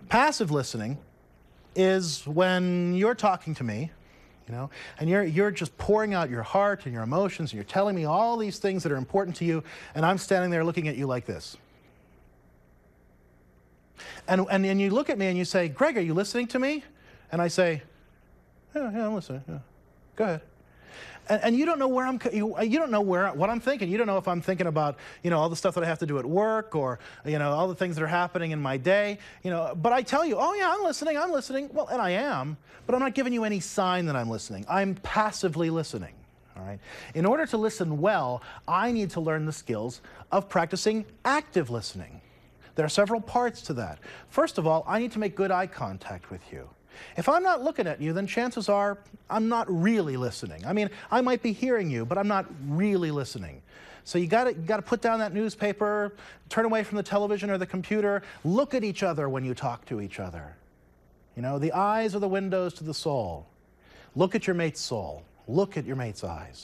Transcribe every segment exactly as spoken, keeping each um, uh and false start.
Passive listening is when you're talking to me, you know, and you're, you're just pouring out your heart and your emotions, and you're telling me all these things that are important to you, and I'm standing there looking at you like this. And, and, and you look at me and you say, Greg, are you listening to me? And I say, yeah, yeah, I'm listening. Yeah. Go ahead. And, and you don't know where I'm, you, you don't know where, what I'm thinking. You don't know if I'm thinking about, you know, all the stuff that I have to do at work, or, you know, all the things that are happening in my day, you know, but I tell you, oh yeah, I'm listening, I'm listening. Well, and I am, but I'm not giving you any sign that I'm listening. I'm passively listening, all right? In order to listen well, I need to learn the skills of practicing active listening. There are several parts to that. First of all, I need to make good eye contact with you. If I'm not looking at you, then chances are I'm not really listening. I mean, I might be hearing you, but I'm not really listening. So you got to you got to put down that newspaper, turn away from the television or the computer, look at each other when you talk to each other. You know, the eyes are the windows to the soul. Look at your mate's soul. Look at your mate's eyes.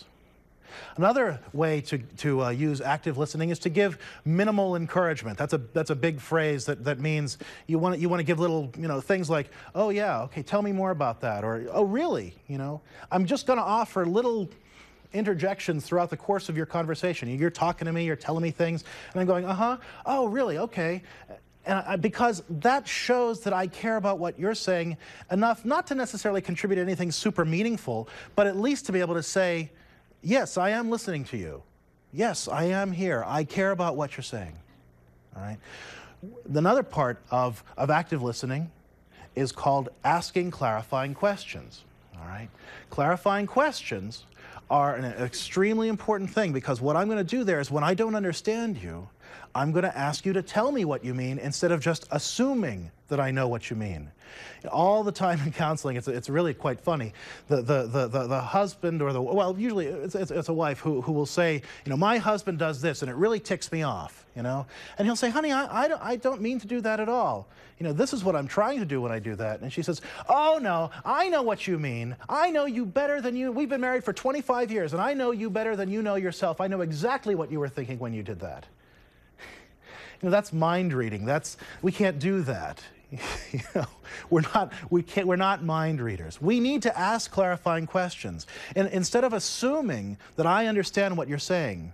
Another way to, to uh, use active listening is to give minimal encouragement. That's a, that's a big phrase that, that means you want, you want to give little, you know, things like, oh yeah, okay, tell me more about that, or oh really, you know. I'm just going to offer little interjections throughout the course of your conversation. You're talking to me, you're telling me things, and I'm going, uh-huh, oh really, okay. And I, because that shows that I care about what you're saying enough, not to necessarily contribute anything super meaningful, but at least to be able to say, yes, I am listening to you. Yes, I am here. I care about what you're saying. All right. Another part of, of active listening is called asking clarifying questions. All right. Clarifying questions are an extremely important thing, because what I'm going to do there is, when I don't understand you, I'm going to ask you to tell me what you mean instead of just assuming that I know what you mean. All the time in counseling, it's, it's really quite funny. The, the, the, the, the husband, or the, well, usually it's, it's, it's a wife who, who will say, you know, my husband does this and it really ticks me off, you know. And he'll say, honey, I, I, don't, I don't mean to do that at all. You know, this is what I'm trying to do when I do that. And she says, oh no, I know what you mean. I know you better than you. We've been married for twenty-five years, and I know you better than you know yourself. I know exactly what you were thinking when you did that. You know, that's mind reading. That's, we can't do that. You know, we're not, we can't, we're not mind readers. We need to ask clarifying questions. And instead of assuming that I understand what you're saying,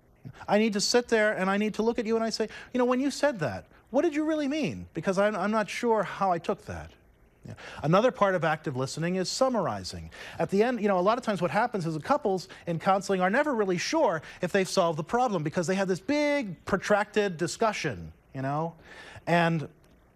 I need to sit there and I need to look at you and I say, you know, when you said that, what did you really mean? Because I'm, I'm not sure how I took that. Yeah. Another part of active listening is summarizing. At the end, you know, a lot of times what happens is the couples in counseling are never really sure if they've solved the problem, because they have this big, protracted discussion, you know, and,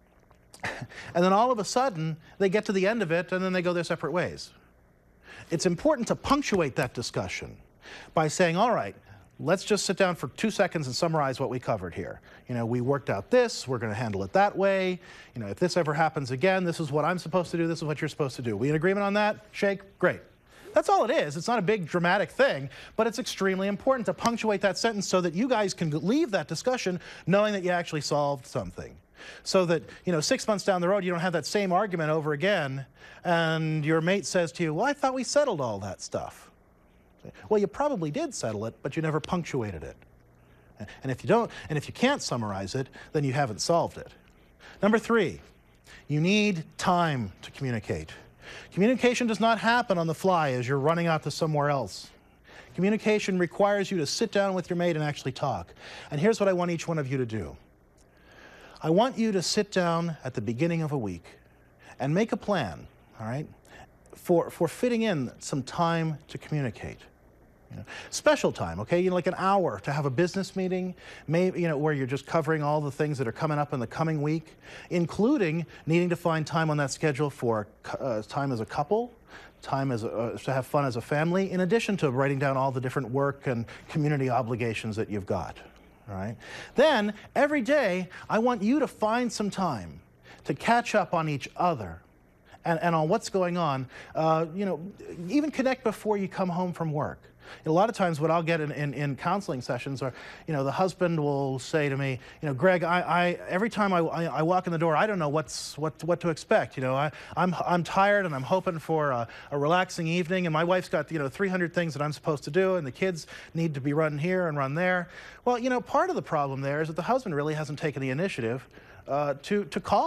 and then all of a sudden, they get to the end of it, and then they go their separate ways. It's important to punctuate that discussion by saying, all right, let's just sit down for two seconds and summarize what we covered here. You know, we worked out this, we're going to handle it that way. You know, if this ever happens again, this is what I'm supposed to do, this is what you're supposed to do. We in agreement on that? Shake? Great. That's all it is. It's not a big dramatic thing, but it's extremely important to punctuate that sentence so that you guys can leave that discussion knowing that you actually solved something. So that, you know, six months down the road, you don't have that same argument over again, and your mate says to you, well, I thought we settled all that stuff. Well, you probably did settle it, but you never punctuated it. And if you don't, and if you can't summarize it, then you haven't solved it. Number three, you need time to communicate. Communication does not happen on the fly as you're running out to somewhere else. Communication requires you to sit down with your mate and actually talk. And here's what I want each one of you to do. I want you to sit down at the beginning of a week and make a plan, all right, for, for fitting in some time to communicate. You know, special time, okay, you know, like an hour to have a business meeting, maybe, you know, where you're just covering all the things that are coming up in the coming week, including needing to find time on that schedule for uh, time as a couple, time as a, uh, to have fun as a family, in addition to writing down all the different work and community obligations that you've got. All right? Then, every day, I want you to find some time to catch up on each other and, and on what's going on. Uh, you know, even connect before you come home from work. A lot of times what I'll get in, in, in counseling sessions are, you know, the husband will say to me, you know, Greg, I, I every time I, I, I walk in the door, I don't know what's, what, what to expect. You know, I, I'm, I'm tired and I'm hoping for a, a relaxing evening, and my wife's got, you know, three hundred things that I'm supposed to do, and the kids need to be run here and run there. Well, you know, part of the problem there is that the husband really hasn't taken the initiative uh, to, to call